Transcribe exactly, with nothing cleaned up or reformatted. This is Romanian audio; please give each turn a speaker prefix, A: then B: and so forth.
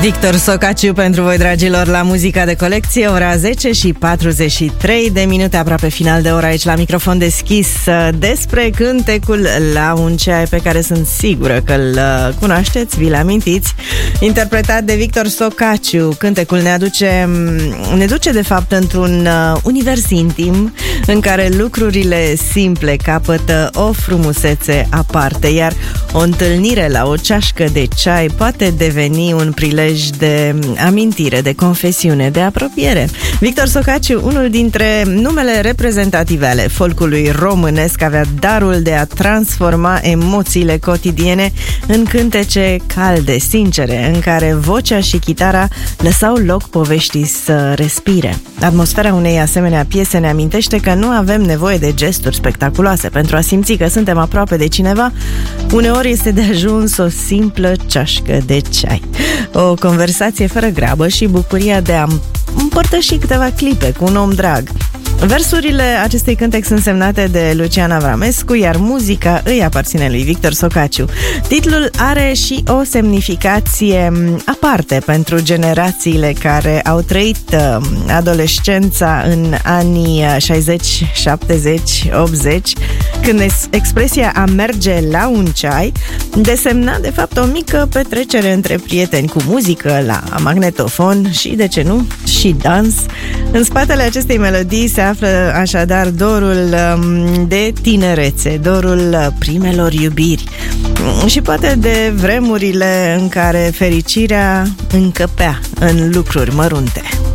A: Victor Socaciu pentru voi, dragilor, la Muzica de Colecție, ora zece și patruzeci și trei de minute, aproape final de oră aici la microfon deschis, despre cântecul La un ceai, pe care sunt sigură că îl cunoașteți, vi-l amintiți, interpretat de Victor Socaciu. Cântecul ne aduce, ne duce de fapt într-un univers intim în care lucrurile simple capătă o frumusețe aparte, iar o întâlnire la o ceașcă de ceai poate deveni un prilej de amintire, de confesiune, de apropiere. Victor Socaciu, unul dintre numele reprezentative ale folcului românesc, avea darul de a transforma emoțiile cotidiene în cântece calde, sincere, în care vocea și chitara lăsau loc poveștii să respire. Atmosfera unei asemenea piese ne amintește că nu avem nevoie de gesturi spectaculoase pentru a simți că suntem aproape de cineva. Uneori este de ajuns o simplă ceașcă de ceai, o conversație fără grabă și bucuria de a împărtăși câteva clipe cu un om drag. Versurile acestui cântec sunt semnate de Lucian Avramescu, iar muzica îi aparține lui Victor Socaciu. Titlul are și o semnificație aparte pentru generațiile care au trăit adolescența în anii șaizeci, șaptezeci, optzeci, când expresia a merge la un ceai desemna de fapt o mică petrecere între prieteni cu muzică la magnetofon și, de ce nu, și dans. În spatele acestei melodii se află așadar dorul de tinerețe, dorul primelor iubiri și poate de vremurile în care fericirea încăpea în lucruri mărunte.